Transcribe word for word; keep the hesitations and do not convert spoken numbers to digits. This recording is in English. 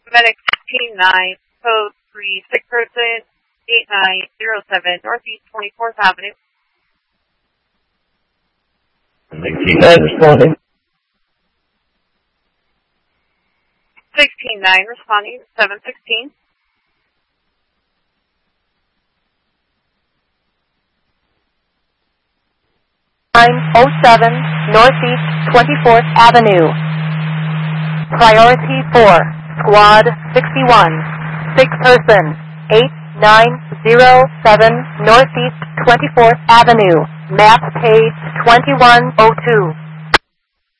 Medic sixteen nine, code three, sick person, eight nine zero seven, Northeast twenty-fourth Avenue. That's responding. sixteen nine, responding, seven sixteen. nine oh seven, Northeast twenty-fourth Avenue. Priority four, Squad sixty-one, sick person, eight nine zero seven, Northeast twenty-fourth Avenue, map page twenty-one oh two.